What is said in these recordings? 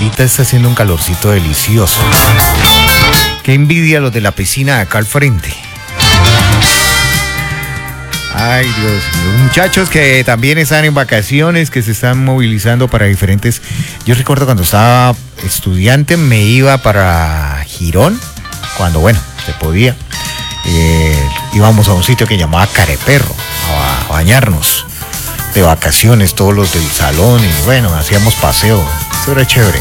ahorita está haciendo un calorcito delicioso. Qué envidia los de la piscina de acá al frente. Ay, Dios, los muchachos que también están en vacaciones, que se están movilizando para diferentes... Yo recuerdo cuando estaba estudiante me iba para Girón, cuando, bueno, se podía. Íbamos a un sitio que llamaba Careperro, a bañarnos de vacaciones, todos los del salón, y bueno, hacíamos paseo. Eso era chévere.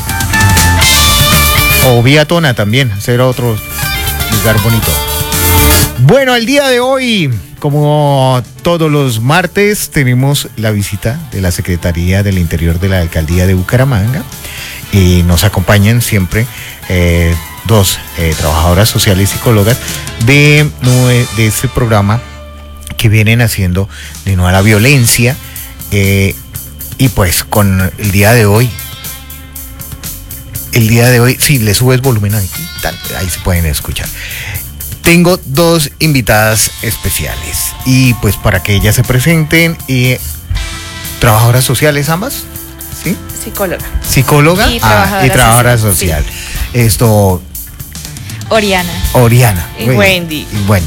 O Vía Tona también, ese era otro lugar bonito. Bueno, el día de hoy, como todos los martes, tenemos la visita de la Secretaría del Interior de la Alcaldía de Bucaramanga y nos acompañan siempre dos trabajadoras sociales y psicólogas de este programa que vienen haciendo de no a la violencia, y pues con el día de hoy, si le subes volumen ahí se pueden escuchar. Tengo dos invitadas especiales y pues para que ellas se presenten, trabajadoras sociales ambas, ¿sí? Psicóloga y trabajadora social. Sí. Oriana. Y Wendy.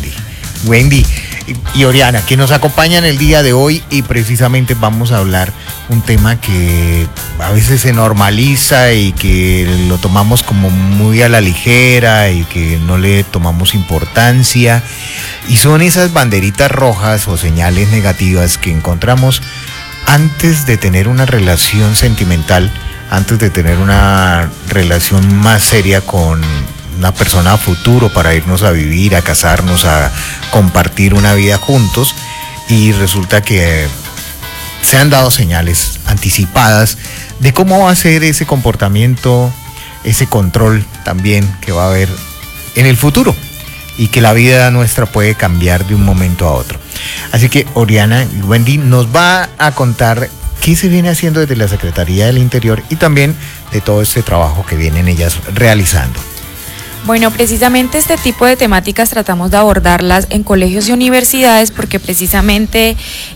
Y Oriana, que nos acompañan el día de hoy, y precisamente vamos a hablar un tema que a veces se normaliza y que lo tomamos como muy a la ligera y que no le tomamos importancia, y son esas banderitas rojas o señales negativas que encontramos antes de tener una relación sentimental, antes de tener una relación más seria con una persona a futuro, para irnos a vivir, a casarnos, a compartir una vida juntos, y resulta que se han dado señales anticipadas de cómo va a ser ese comportamiento, ese control también que va a haber en el futuro, y que la vida nuestra puede cambiar de un momento a otro. Así que Oriana y Wendy nos va a contar qué se viene haciendo desde la Secretaría del Interior y también de todo este trabajo que vienen ellas realizando. Bueno, precisamente este tipo de temáticas tratamos de abordarlas en colegios y universidades porque precisamente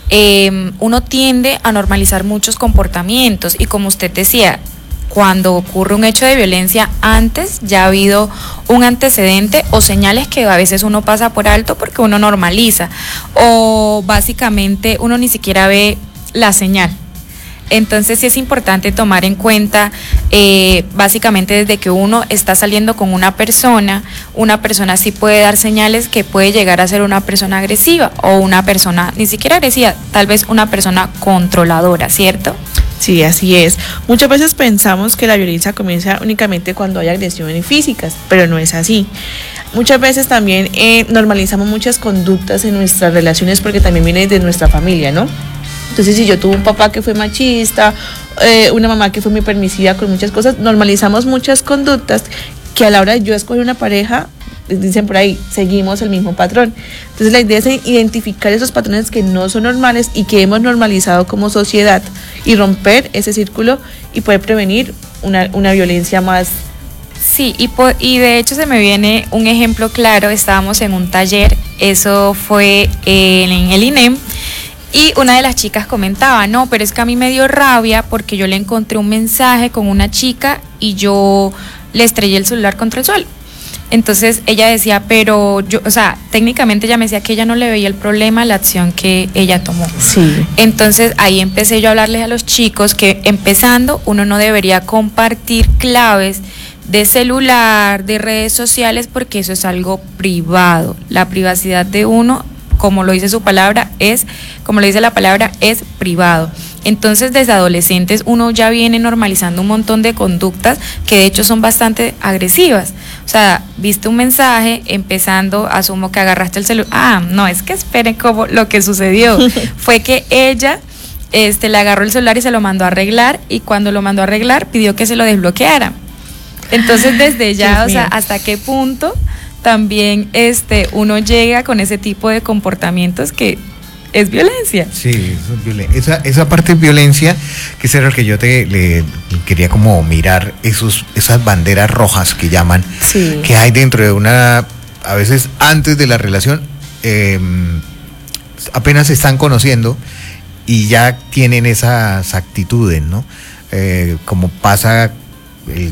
uno tiende a normalizar muchos comportamientos, y como usted decía, cuando ocurre un hecho de violencia, antes ya ha habido un antecedente o señales que a veces uno pasa por alto porque uno normaliza, o básicamente uno ni siquiera ve la señal. Entonces sí es importante tomar en cuenta, básicamente desde que uno está saliendo con una persona sí puede dar señales que puede llegar a ser una persona agresiva, o una persona ni siquiera agresiva, tal vez una persona controladora, ¿cierto? Sí, así es. Muchas veces pensamos que la violencia comienza únicamente cuando hay agresiones físicas, pero no es así. Muchas veces también normalizamos muchas conductas en nuestras relaciones porque también viene de nuestra familia, ¿no? Entonces, si yo tuve un papá que fue machista, una mamá que fue muy permisiva con muchas cosas, normalizamos muchas conductas que a la hora de yo escoger una pareja, dicen por ahí, seguimos el mismo patrón. Entonces, la idea es identificar esos patrones que no son normales y que hemos normalizado como sociedad, y romper ese círculo y poder prevenir una violencia más. Sí, y de hecho se me viene un ejemplo claro. Estábamos en un taller, eso fue en el INEM, y una de las chicas comentaba, no, pero es que a mí me dio rabia porque yo le encontré un mensaje con una chica y yo le estrellé el celular contra el suelo. Entonces ella decía, pero yo, o sea, técnicamente ella me decía que ella no le veía el problema a la acción que ella tomó. Sí. Entonces ahí empecé yo a hablarles a los chicos que, empezando, uno no debería compartir claves de celular, de redes sociales, porque eso es algo privado. La privacidad de uno, como lo dice su palabra, es privado. Entonces, desde adolescentes uno ya viene normalizando un montón de conductas que de hecho son bastante agresivas. O sea, viste un mensaje, empezando, asumo que agarraste el celular. No, es que esperen, como lo que sucedió fue que ella le agarró el celular y se lo mandó a arreglar, y cuando lo mandó a arreglar pidió que se lo desbloqueara. Entonces, desde ya, o sea, ¿hasta qué punto también uno llega con ese tipo de comportamientos que es violencia? Sí, eso es violencia. Esa parte es violencia, que es lo que yo le quería como mirar, esas banderas rojas que llaman, sí, que hay dentro de una, a veces antes de la relación, apenas se están conociendo y ya tienen esas actitudes, ¿no? Como pasa